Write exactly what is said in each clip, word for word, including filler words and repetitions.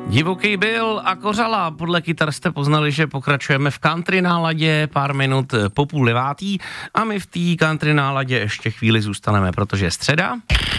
Divoký byl a Kořala. Podle kytar jste poznali, že pokračujeme v country náladě pár minut po půl devátý a my v té country náladě ještě chvíli zůstaneme, protože je středa.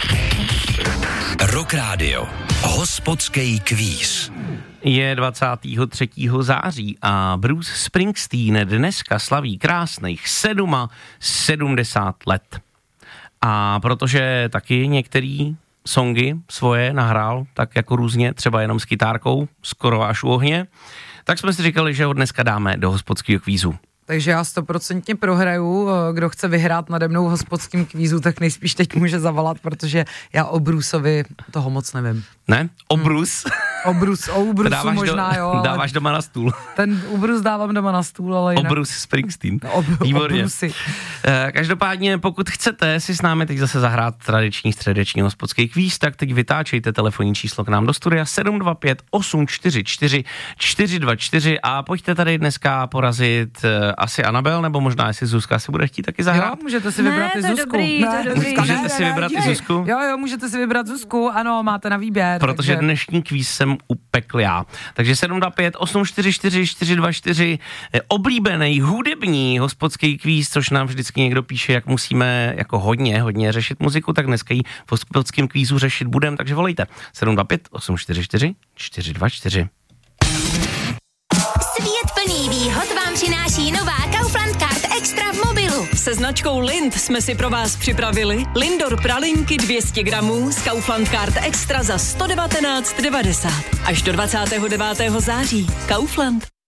Rock Radio. Hospodský kvíz. Je dvacátého třetího září a Bruce Springsteen dneska slaví krásných sedmdesát sedm let. A protože taky některý songy svoje nahrál tak jako různě, třeba jenom s kytárkou, skoro až u ohně, tak jsme si říkali, že ho dneska dáme do hospodského kvízu. Takže já stoprocentně prohraju, kdo chce vyhrát nade mnou v hospodském kvízu, tak nejspíš teď může zavolat, protože já o Bruceovi toho moc nevím. Ne? O Bruce? Hmm. O Bruce, o Bruce možná, do, jo. Dáváš doma na stůl. Ten u Bruce dávám doma na stůl, ale jinak. O Bruce Springsteen. No, o, Výborně. O Bruce. Každopádně, pokud chcete si s námi teď zase zahrát tradiční středeční hospodský kvíz, tak teď vytáčejte telefonní číslo k nám do studia sedm dva pět osm čtyři čtyři čtyři dva čtyři a pojďte tady dneska porazit asi Anabel, nebo možná jestli Zuzka si bude chtít taky zahrát. Jo, můžete si vybrat ne, i to Zuzku. Dobrý, ne, to dobrý. Můžete si vybrat i Zuzku? Jo, jo, můžete si vybrat Zuzku, ano, máte na výběr. Protože takže... dnešní kvíz jsem upekl já. Takže sedm dva pět osm čtyři čtyři čtyři dva čtyři, oblíbený hudební hospodský kvíz, což nám vždycky někdo píše, jak musíme jako hodně, hodně řešit muziku, tak dneska ji v hospodském kvízu řešit budem, takže volejte sedm dva pět osm čtyři čtyři čtyři dva čtyři. Svět plný výhod vám přináší nová Kaufland Card Extra v mobilu. Se značkou Lind jsme si pro vás připravili Lindor pralinky dvě stě gramů z Kaufland Card Extra za sto devatenáct devadesát. Až do dvacátého devátého září. Kaufland.